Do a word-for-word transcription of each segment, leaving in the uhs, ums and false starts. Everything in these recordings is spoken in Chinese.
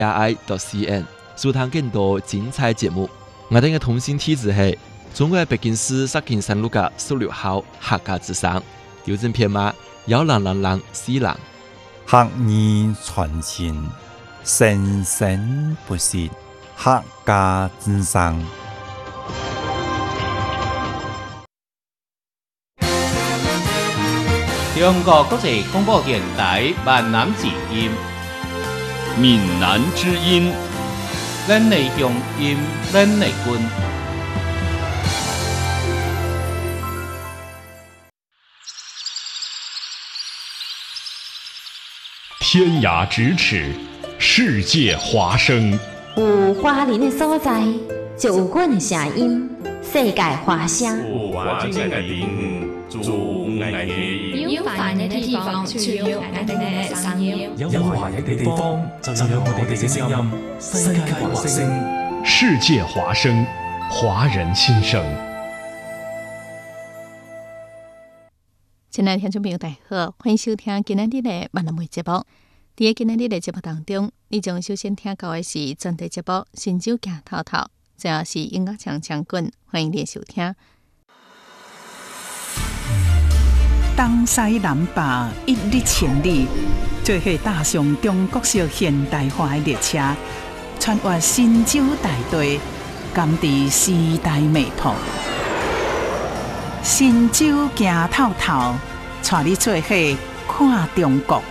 i dot c n， 收听更多精彩节目。我哋嘅通信地址係中國北京市石景山路嘅十六號客家之聲，郵政編碼幺零零零四零。 客語傳情，生生不息，客家之聲。 中國國際廣播電台閩南之音， 閩南之音， 咱的鄉音，咱的根。 天涯咫尺，世界華聲。 有華人的所在，就有阮的聲音。世界華聲。 有華人的地方，就有愛的音。 有華人的地方，就有愛的聲音。 有華人的地方，就有我哋嘅聲音。世界華聲， 世界華聲，華人心聲。 親愛的聽眾朋友，大家好，歡迎收聽今日的閩南話節目。在今日的節目當中，你將首先聽到的是專題節目《新酒行透透》，這也是音樂唱唱滾，歡迎你收聽。 東西南北一日千里，做伙踏上中國式現代化的列車，穿越新酒大地，感知時代脈搏。新酒行透透，帶你做伙看中國。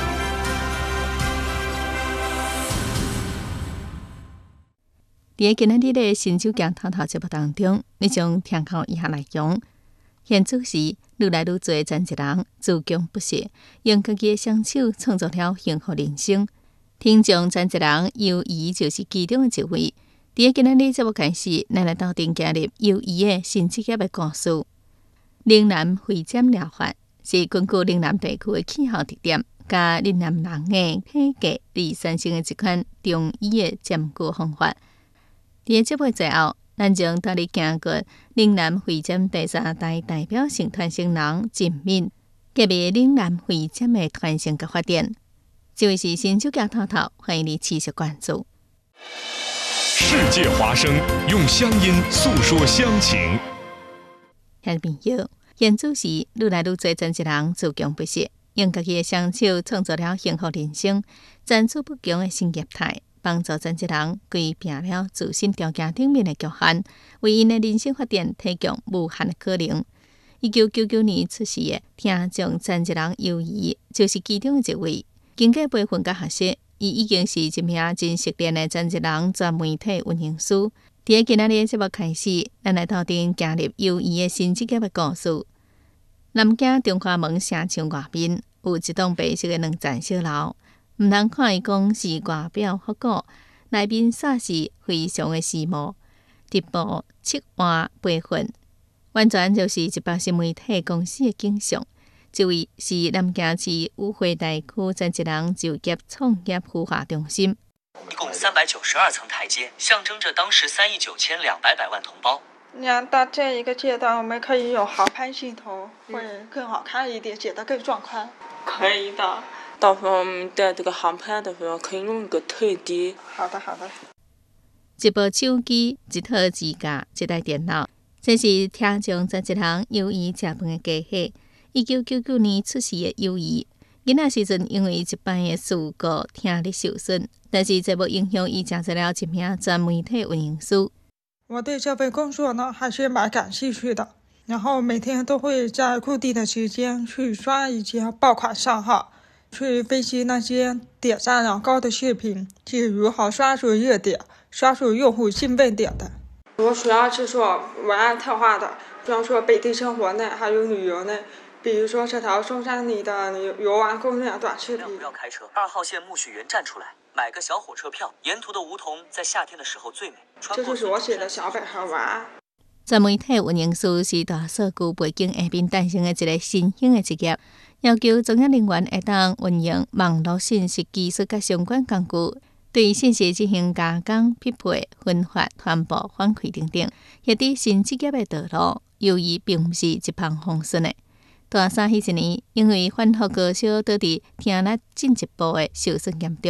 在今日的新酒行透透節目當中，你將聽到以下內容：現主時愈來愈多殘疾人自強不息，用家己的雙手創造了幸福人生。聽眾殘疾人友誼就是其中的一位。在今日的節目開始，咱來鬥陣加入友誼的新職業的故事。嶺南會展療法是根據嶺南地區的氣候特點，加嶺南人的體格而產生的一款中醫的佔據方法。在節目最後，咱將帶你行過嶺南會展第三代代表性傳承人陳敏，隔壁嶺南會展的傳承和發展。這位是新酒行透透，歡迎你持續關注。 世界華聲，用鄉音訴說鄉情。 聽眾朋友，現主時愈來愈多殘疾人自強不息，用家己的雙手創造了幸福人生，層出不窮的新業態。幫助殘疾人改變了自身條件頂面的局限，為因的人生發展提供無限的可能。一九九九年出世的聽眾殘疾人友誼就是其中的一位。經過培訓甲學習，伊已經是一名真熟練的殘疾人全媒體運營師。在今仔日節目開始，咱來鬥陣加入友誼的新職業的故事。南京中華門城牆外面有一棟白色的兩層小樓。毋通看伊講是外表復古，內面煞是非常的時髦，直布漆換白粉，完全就是一百新媒體公司的景象。這位是南京市五會大區殘疾人就業創業孵化中心。 一共三百九十二層台階，象徵着當時三億九千兩百百萬同胞。 那到這一個階段，我們可以有航拍鏡頭，會更好看一點，剪得更壯觀。 可以的。到時候我們在這個航拍的時候，可以用一個推機。 好的，好的。 一部手機、一套支架、一台電腦，這是聽眾殘疾人友誼食飯的家伙。一九九九年出世的友誼，囡仔時陣因為一般的事故聽力受損，但是這無影響伊成為了一名全媒體運營師。 我對這份工作呢，還是蠻感興趣的。然後每天都會在固定的時間去刷一些爆款賬號。去分析那些點讚量高的視頻，是如何刷出熱點、刷出用戶興奮點的。我主要是做文案特化的，比方說本地生活類，還有旅遊類，比如說這條中山里的遊玩攻略短視頻。 不要開車，二號線苜蓿園站出來，買個小火車票，沿途的梧桐在夏天的時候最美。 這就是我寫的小本和文案。 全媒體運營師是大數據背景下面誕生的一個新興的職業。要求從業人員會當運用網絡信息技術及相關工具，對信息進行加工、匹配、分發、傳播、反饋等等，迄啲新職業的道路，由於並不是一帆風順的。大三迄一年，因為反覆高燒導致聽力進一步的受損嚴重，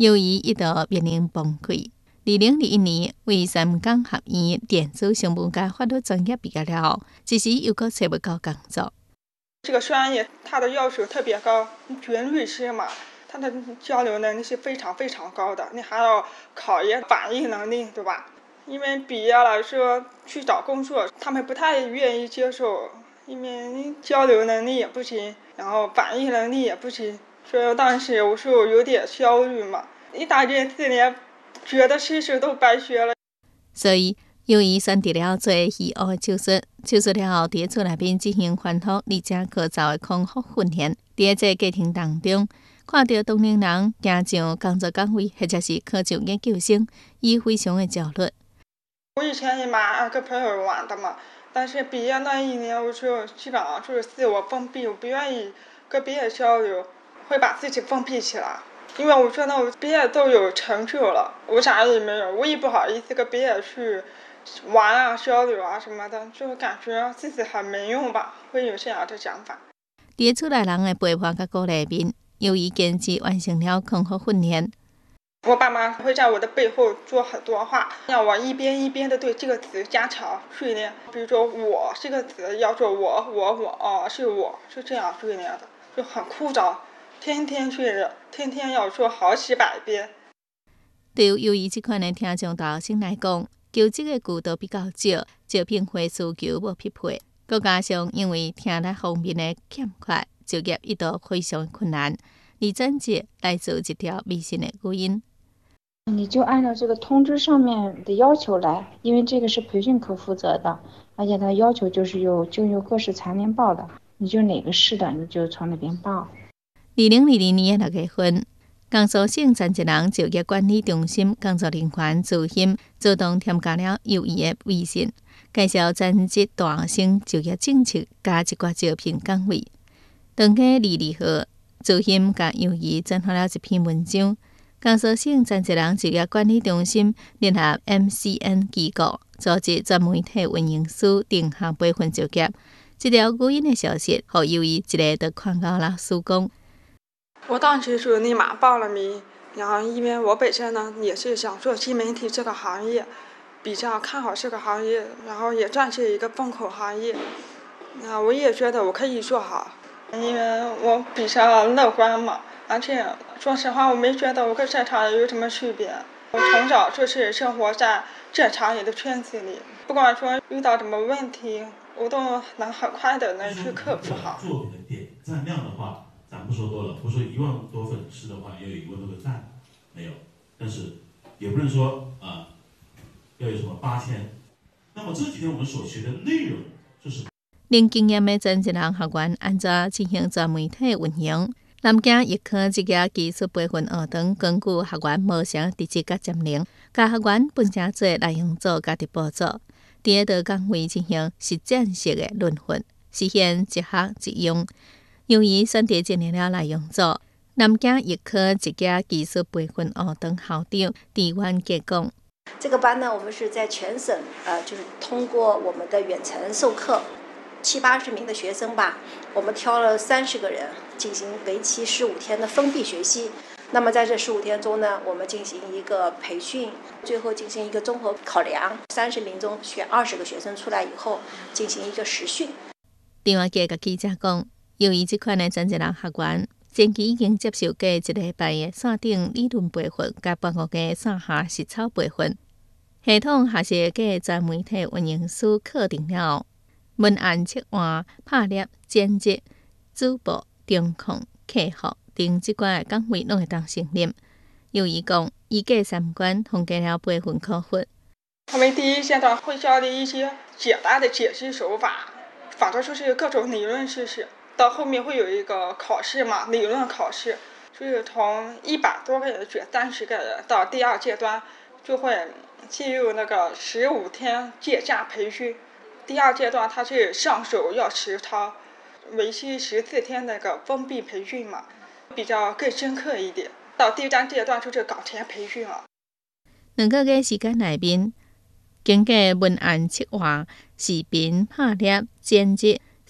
由于一度面临崩溃。二零二一年，为三江合院电子新闻甲法律专业毕业了后，只是又搁找不到工作。 这个专业它的要求特别高，准律师嘛，他的交流能力是非常非常高的，你还要考验反应能力，对吧？因为毕业了说去找工作，他们不太愿意接受，因为交流能力也不行，然后反应能力也不行，所以当时我说我有点焦虑嘛，一大这四年。觉得事事都白学了， 所以由于选择了做医学手术，手术了后伫厝内边进行反复而且可造的康复训练。伫这过程当中，看到同龄人行上工作岗位，或者是考上研究生，伊非常的焦虑。 我以前也蛮跟朋友玩的嘛，但是毕业那一年，我就基本上就是自我封闭，我不愿意跟别人交流，会把自己封闭起来。因为我觉得我毕业都有成就了，我啥也没有，我也不好意思跟别人去玩啊、交流啊什么的，就感觉自己很没用吧，会有这样的想法。 伫厝内人的陪伴甲鼓励面，由于坚持完成了康复训练， 我爸妈会在我的背后说很多话，让我一边一边的对这个词加强训练。比如说“我”这个词要做我我我哦，是我是这样训练的，就很枯燥。天天训练，天天要做好几百遍。 对于由于这款的听众大学生来讲，求职的渠道比较少，招聘会需求无匹配，再加上因为听力方面的欠缺，就业一度非常困难。而转接来做一条微信的语音。 你就按照这个通知上面的要求来，因为这个是培训科负责的，而且他要求就是有就有各市残联报的，你就哪个市的你就从那边报。 二零二零年六月份，江苏省残疾人就业管理中心工作人员主任主动添加了友谊的微信，介绍残疾大学生就业政策加一寡招聘岗位。当个二二号，主任甲友谊转发了一篇文章。江苏省残疾人就业管理中心联合 M C N 机构组织专媒体运营师定向培训就业。这条语音的消息，互友谊一个就看到老师讲。 我当时就立马报了名，然后因为我本身呢也是想做新媒体这个行业，比较看好这个行业，然后也算是一个风口行业，啊，我也觉得我可以做好，因为我比较乐观嘛，而且说实话我没觉得我跟正常人有什么区别，我从小就是生活在正常人的圈子里，不管说遇到什么问题，我都能很快的能去克服好。 作品的点赞量的话。咱不说多了，不说一万多粉丝的话，也有一万多个赞，没有，但是也不能说啊、呃，要有什么八千。那么这几天我们所学的内容是什么？ 零经验的残疾人学员按怎进行全媒体运营？南京医科职业技术培训学堂根据学员模型资质甲占领，甲学员分成做内容组甲直播组，伫个岗位进行实战式的轮训，实现即学即用。由于选择进入了内容组，南京医科职业技术培训学堂校长狄元杰讲： 这个班呢，我们是在全省，呃，就是通过我们的远程授课，七八十名的学生吧，我们挑了三十个人进行为期十五天的封闭学习。那么在这十五天中呢，我们进行一个培训，最后进行一个综合考量，三十名中选二十个学生出来以后，进行一个实训。 狄元杰甲记者讲。由于这款的残疾人学员前期已经接受过一礼拜的线顶理论培训，甲半个月线下实操培训，系统学习过全媒体运营师课程了，文案策划、拍摄、剪辑、主播、中控、客服等这款的岗位拢会当胜任。由于讲，伊过三关通过了培训考核。 他们第一阶段会教你一些简单的解析手法，反正就是各种理论知识。到后面会有一个考试嘛，理论考试，就是从一百多个人选三十个人，到第二阶段就会进入那个十五天借假培训。第二阶段它是上手要实操，为期十四天那个封闭培训嘛，比较更深刻一点。到第三阶段就是岗前培训了。 两个月时间内面，经过文案策划、视频拍摄、剪辑。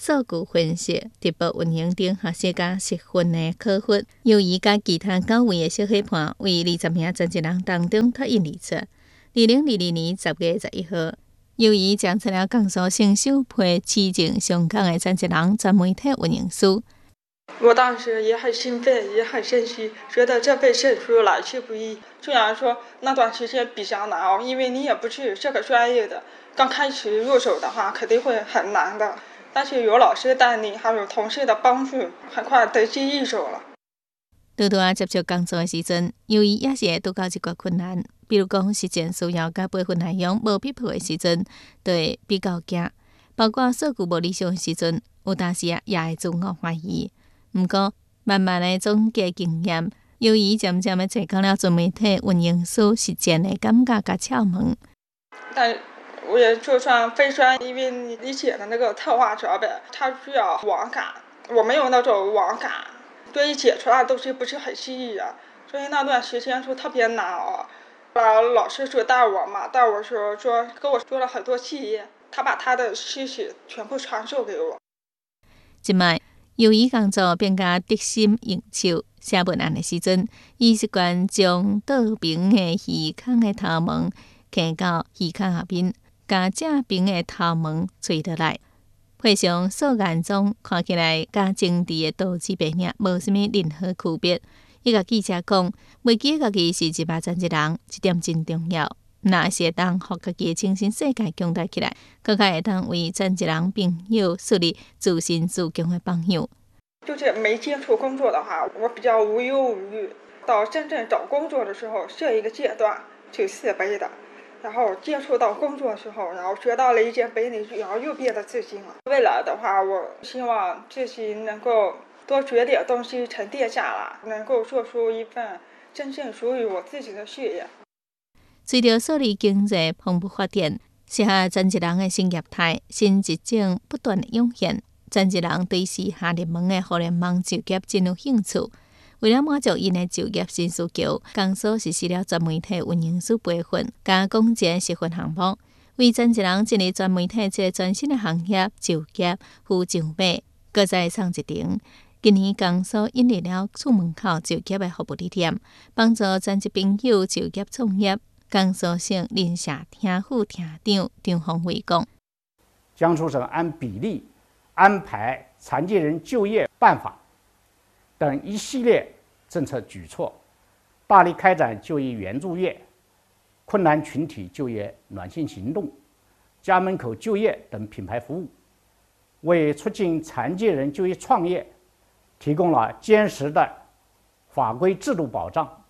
数据分析、直播运营等学习甲实训的考核，由于甲其他九位的小伙伴为二十名残疾人当中脱颖而出。二零二二年十月十一号，由于将出了江苏省首批启证上港的残疾人全媒体运营师。 我当时也很兴奋，也很珍惜，觉得这份证书来之不易。虽然说那段时间比较难熬，因为你也不是这个专业的，刚开始入手的话肯定会很难的。但是有老师带领，还有同事的帮助，很快得心应手了。 拄拄啊接触工作的时阵，由于也是会拄到一寡困难，比如讲实践需要甲培训内容无匹配的时阵，就会比较惊。包括数据无理想的时阵，有当时啊也会自我怀疑。毋过，慢慢的总结经验，由于渐渐的找到了做媒体运营师实践的感觉甲窍门。 但我也就算非专，因为你理解的那个特化脚本，它需要网感，我没有那种网感，所以解出来的东西不是很细腻啊，所以那段时间就特别难熬。老师就带我嘛，带我说说跟我说了很多细节，他把他的知识全部传授给我。 即摆。由于工作变加得心应手，写文案的时阵，伊习惯将倒边的鱼孔的头毛嵌到鱼孔下面，甲正边的头毛垂落来，配上素颜妆，看起来甲精致的刀子白领无啥物任何区别。伊甲记者讲，袂记家己是一百残疾人，这点真重要。若是会当互家己的精神世界强大起来，更加会当为残疾人朋友树立自信自强的榜样。 就是没接触工作的话，我比较无忧无虑。到真正找工作的时候，这一个阶段挺自卑的。然后接触到工作的时候，然后学到了一些本领，然后又变得自信了。未来的话，我希望自己能够多学点东西，沉淀下来，能够做出一份真正属于我自己的事业。 随着数字经济蓬勃发展，适合残疾人的新业态、新职种不断的涌现，残疾人对时下热门的互联网就业真有兴趣。为了满足因的就业新需求，公司实施了全媒体运营师培训加讲解实训项目，为残疾人进入全媒体这个全新的行业就业扶上马。搁再送一程，今年公司引入了厝门口就业的服务理念，帮助残疾朋友就业创业。江苏省人社厅副厅长张宏伟讲： 江苏省按比例安排残疾人就业办法等一系列政策举措，大力开展就业援助业、困难群体就业暖心行动、家门口就业等品牌服务，为促进残疾人就业创业提供了坚实的法规制度保障。